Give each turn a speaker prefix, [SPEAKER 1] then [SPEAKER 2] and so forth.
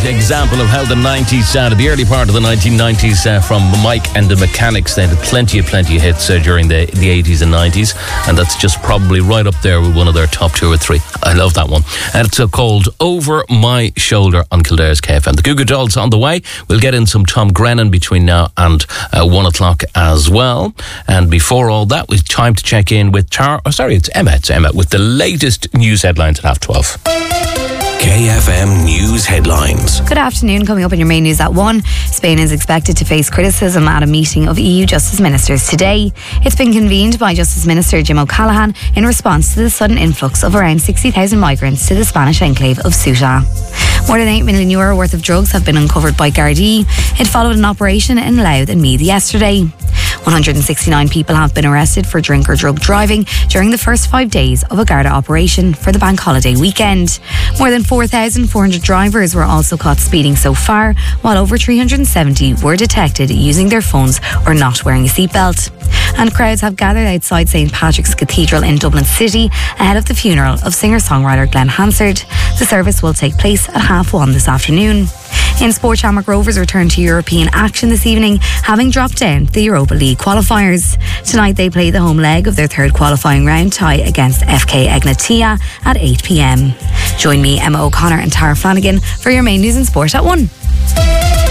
[SPEAKER 1] example of how the 90s sounded, the early part of the 1990s from Mike and the Mechanics. They had plenty of hits during the 80s and 90s, and that's just probably right up there with one of their top 2 or 3. I love that one. And it's called Over My Shoulder on Kildare's KFM. The Goo Goo Dolls on the way. We'll get in some Tom Grennan between now and 1 o'clock as well. And before all that, it's time to check in with it's Emma with the latest news headlines at 12:30.
[SPEAKER 2] KFM News Headlines.
[SPEAKER 3] Good afternoon. Coming up in your main news at 1, Spain is expected to face criticism at a meeting of EU Justice Ministers today. It's been convened by Justice Minister Jim O'Callaghan in response to the sudden influx of around 60,000 migrants to the Spanish enclave of Ceuta. More than €8 million worth of drugs have been uncovered by Gardaí. It followed an operation in Louth and Meath yesterday. 169 people have been arrested for drink or drug driving during the first 5 days of a Garda operation for the bank holiday weekend. More than 4,400 drivers were also caught speeding so far, while over 370 were detected using their phones or not wearing a seatbelt. And crowds have gathered outside St Patrick's Cathedral in Dublin City ahead of the funeral of singer-songwriter Glenn Hansard. The service will take place at 1:30 this afternoon. In sport, Shamrock Rovers return to European action this evening, having dropped down the Europa League qualifiers. Tonight they play the home leg of their third qualifying round tie against FK Egnatia at 8 p.m. Join me, Emma O'Connor and Tara Flanagan for your main news and sport at 1.